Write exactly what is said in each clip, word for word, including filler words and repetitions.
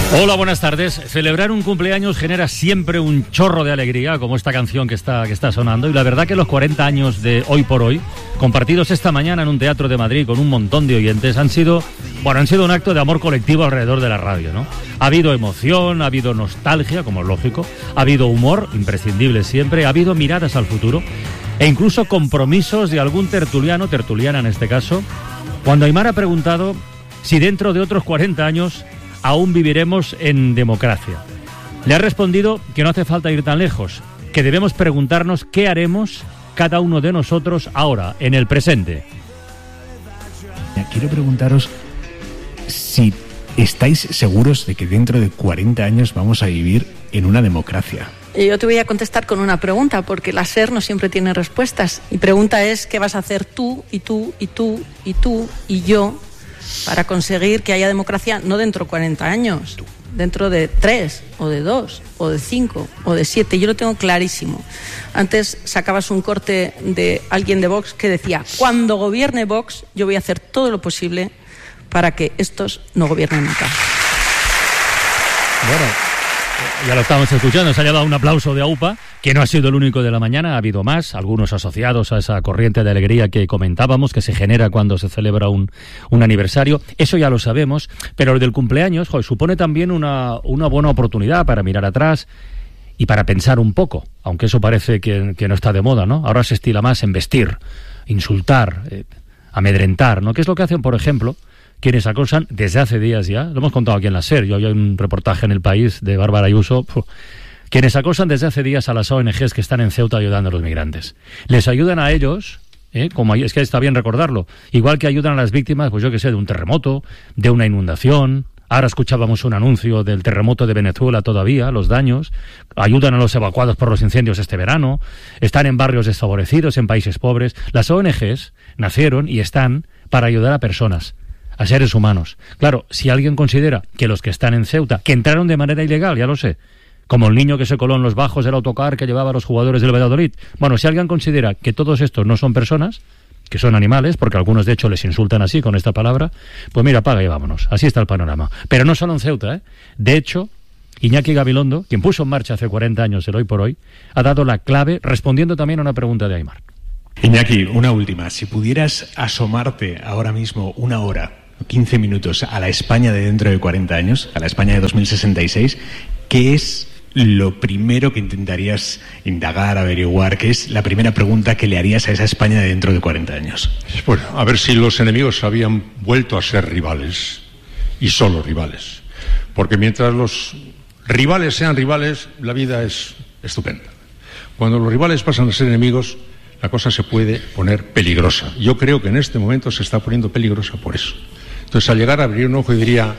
Hola, buenas tardes. Celebrar un cumpleaños genera siempre un chorro de alegría, como esta canción que está, que está sonando. Y la verdad que los cuarenta años de Hoy por Hoy, compartidos esta mañana en un teatro de Madrid con un montón de oyentes, han sido, bueno, han sido un acto de amor colectivo alrededor de la radio, ¿no? Ha habido emoción, ha habido nostalgia, como es lógico, ha habido humor, imprescindible siempre, ha habido miradas al futuro e incluso compromisos de algún tertuliano, tertuliana en este caso, cuando Aymar ha preguntado si dentro de otros cuarenta años aún viviremos en democracia. Le ha respondido que no hace falta ir tan lejos, que debemos preguntarnos qué haremos cada uno de nosotros ahora, en el presente. Quiero preguntaros si estáis seguros de que dentro de cuarenta años vamos a vivir en una democracia. Yo te voy a contestar con una pregunta, porque la SER no siempre tiene respuestas. Mi pregunta es, ¿qué vas a hacer tú, y tú, y tú, y tú, y yo, para conseguir que haya democracia no dentro de cuarenta años, dentro de tres, o de dos, o de cinco, o de siete? Yo lo tengo clarísimo. Antes sacabas un corte de alguien de Vox que decía, cuando gobierne Vox, yo voy a hacer todo lo posible para que estos no gobiernen nunca. Bueno, ya lo estamos escuchando, se ha llevado un aplauso de AUPA, que no ha sido el único de la mañana, ha habido más, algunos asociados a esa corriente de alegría que comentábamos, que se genera cuando se celebra un, un aniversario. Eso ya lo sabemos, pero el del cumpleaños, joder, supone también una, una buena oportunidad para mirar atrás y para pensar un poco, aunque eso parece que, que no está de moda, ¿no? Ahora se estila más en vestir, insultar, eh, amedrentar, ¿no? ¿Qué es lo que hacen, por ejemplo, quienes acosan desde hace días ya? Lo hemos contado aquí en la SER, yo había un reportaje en El País de Bárbara Ayuso, puf, quienes acosan desde hace días a las O N Ges que están en Ceuta ayudando a los migrantes. Les ayudan a ellos, ¿eh? Como es que está bien recordarlo, igual que ayudan a las víctimas, pues yo que sé, de un terremoto, de una inundación. Ahora escuchábamos un anuncio del terremoto de Venezuela todavía, los daños. Ayudan a los evacuados por los incendios este verano. Están en barrios desfavorecidos, en países pobres. Las O N Ges nacieron y están para ayudar a personas, a seres humanos. Claro, si alguien considera que los que están en Ceuta, que entraron de manera ilegal, ya lo sé, como el niño que se coló en los bajos del autocar que llevaba a los jugadores del Valladolid, bueno, si alguien considera que todos estos no son personas, que son animales, porque algunos de hecho les insultan así con esta palabra, pues mira, apaga y vámonos. Así está el panorama. Pero no solo en Ceuta, ¿eh? De hecho, Iñaki Gabilondo, quien puso en marcha hace cuarenta años el Hoy por Hoy, ha dado la clave respondiendo también a una pregunta de Aymar. Iñaki, una última. Si pudieras asomarte ahora mismo una hora, quince minutos, a la España de dentro de cuarenta años, a la España de dos mil sesenta y seis, ¿qué es lo primero que intentarías indagar, averiguar? ¿Qué es la primera pregunta que le harías a esa España de dentro de cuarenta años? Bueno, a ver si los enemigos habían vuelto a ser rivales, y solo rivales. Porque mientras los rivales sean rivales, la vida es estupenda. Cuando los rivales pasan a ser enemigos, la cosa se puede poner peligrosa. Yo creo que en este momento se está poniendo peligrosa por eso. Entonces, al llegar a abrir un ojo y diría,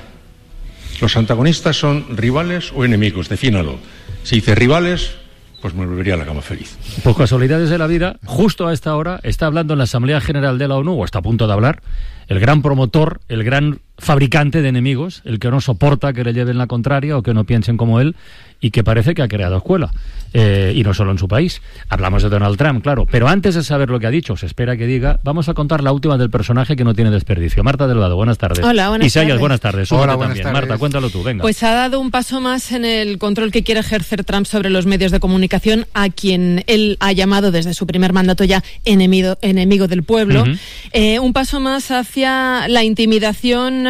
¿los antagonistas son rivales o enemigos? Defínalo. Si dice rivales, pues me volvería a la cama feliz. Por casualidades de la vida, justo a esta hora está hablando en la Asamblea General de la ONU, o está a punto de hablar, el gran promotor, el gran fabricante de enemigos, el que no soporta que le lleven la contraria o que no piensen como él, y que parece que ha creado escuela, eh, y no solo en su país. Hablamos de Donald Trump, claro, pero antes de saber lo que ha dicho, se espera que diga, vamos a contar la última del personaje que no tiene desperdicio. Marta Delgado, buenas tardes. Hola, buenas Isaías, tardes. buenas tardes. Hola, Súmate buenas también. tardes. Marta, cuéntalo tú, venga. Pues ha dado un paso más en el control que quiere ejercer Trump sobre los medios de comunicación, a quien él ha llamado desde su primer mandato ya enemigo, enemigo del pueblo. Uh-huh. Eh, un paso más hacia la intimidación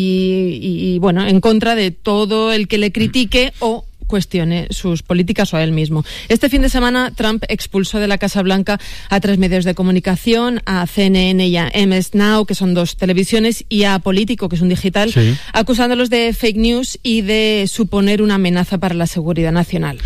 y, y, bueno, en contra de todo el que le critique o cuestione sus políticas o a él mismo. Este fin de semana Trump expulsó de la Casa Blanca a tres medios de comunicación, a C N N y a M S Now, que son dos televisiones, y a Político, que es un digital, sí, acusándolos de fake news y de suponer una amenaza para la seguridad nacional.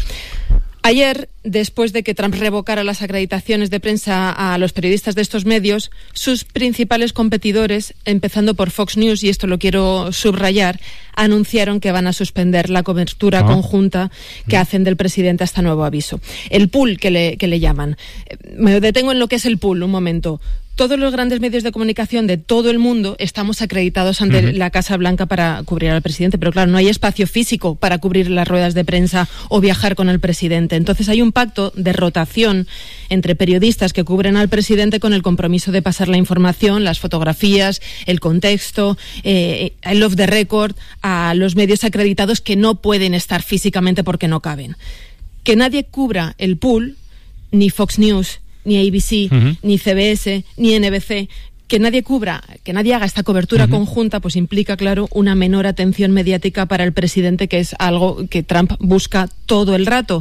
Ayer, después de que Trump revocara las acreditaciones de prensa a los periodistas de estos medios, sus principales competidores, empezando por Fox News, y esto lo quiero subrayar, anunciaron que van a suspender la cobertura ah. conjunta que mm. hacen del presidente hasta nuevo aviso. El pool que le, que le llaman. Me detengo en lo que es el pool un momento. todos los grandes medios de comunicación de todo el mundo estamos acreditados ante uh-huh. la Casa Blanca para cubrir al presidente, pero claro, no hay espacio físico para cubrir las ruedas de prensa o viajar con el presidente. Entonces hay un pacto de rotación entre periodistas que cubren al presidente con el compromiso de pasar la información, las fotografías, el contexto, eh, el off the record a los medios acreditados que no pueden estar físicamente porque no caben. Que nadie cubra el pool, ni Fox News, ni A B C, uh-huh. ni C B S, ni N B C, que nadie cubra, que nadie haga esta cobertura uh-huh. conjunta, pues implica, claro, una menor atención mediática para el presidente, que es algo que Trump busca todo el rato.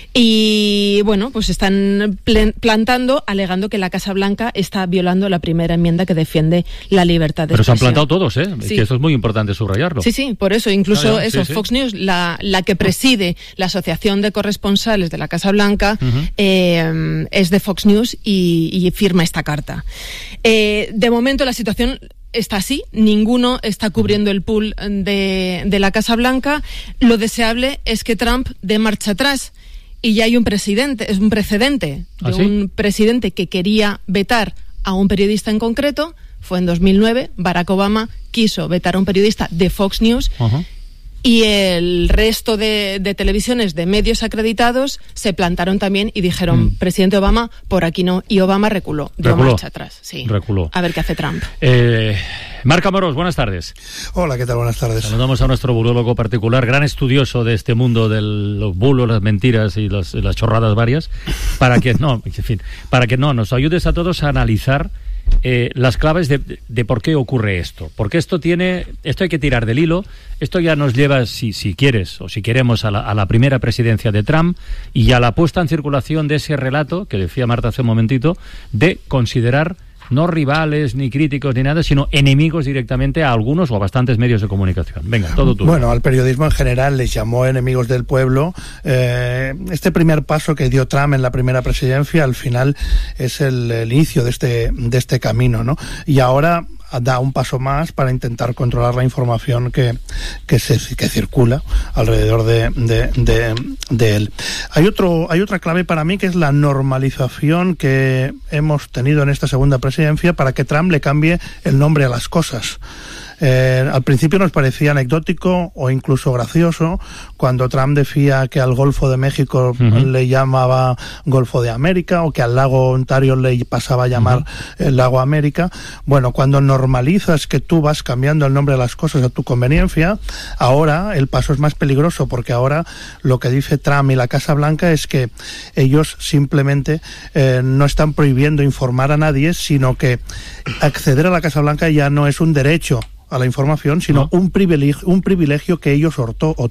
Y, bueno, pues están pl- plantando, alegando que la Casa Blanca está violando la primera enmienda que defiende la libertad de Pero expresión. se han plantado todos, ¿eh? Sí. Que eso es muy importante subrayarlo. Sí, sí, por eso, incluso ah, ya, eso, sí, Fox sí. News, la, la que preside la Asociación de Corresponsales de la Casa Blanca, uh-huh. eh, es de Fox News y, y firma esta carta. Eh, de momento la situación está así, ninguno está cubriendo el pool de, de la Casa Blanca. Lo deseable es que Trump dé marcha atrás. Y ya hay un presidente, es un precedente de ¿Ah, sí? un presidente que quería vetar a un periodista en concreto. Fue en dos mil nueve, Barack Obama quiso vetar a un periodista de Fox News. Uh-huh. Y el resto de, de televisiones, de medios acreditados, se plantaron también y dijeron, mm. presidente Obama, por aquí no. Y Obama reculó, dio reculó. marcha atrás. Sí. Reculó. A ver qué hace Trump. Eh, Marc Amorós, buenas tardes. Hola, ¿qué tal? Buenas tardes. Saludamos a nuestro burólogo particular, gran estudioso de este mundo de los bulos, las mentiras y las, las chorradas varias, para que no, en fin, para que no nos ayudes a todos a analizar Eh, las claves de, de por qué ocurre esto, porque esto tiene, esto hay que tirar del hilo. Esto ya nos lleva, si, si quieres o si queremos, a la, a la primera presidencia de Trump y a la puesta en circulación de ese relato que decía Marta hace un momentito, de considerar no rivales, ni críticos, ni nada, sino enemigos directamente a algunos o a bastantes medios de comunicación. Venga, todo tú. Bueno, al periodismo en general les llamó enemigos del pueblo. Eh, este primer paso que dio Trump en la primera presidencia, al final es el, el inicio de este, de este camino, ¿no? Y ahora da un paso más para intentar controlar la información que, que se que circula alrededor de, de, de, de él. Hay otro, hay otra clave para mí, que es la normalización que hemos tenido en esta segunda presidencia para que Trump le cambie el nombre a las cosas. Eh, al principio nos parecía anecdótico o incluso gracioso cuando Trump decía que al Golfo de México uh-huh. le llamaba Golfo de América, o que al lago Ontario le pasaba a llamar uh-huh. el lago América. Bueno, cuando normalizas que tú vas cambiando el nombre de las cosas a tu conveniencia, ahora el paso es más peligroso, porque ahora lo que dice Trump y la Casa Blanca es que ellos simplemente eh, no están prohibiendo informar a nadie, sino que acceder a la Casa Blanca ya no es un derecho a la información, sino no. un privilegio, un privilegio que ellos orto,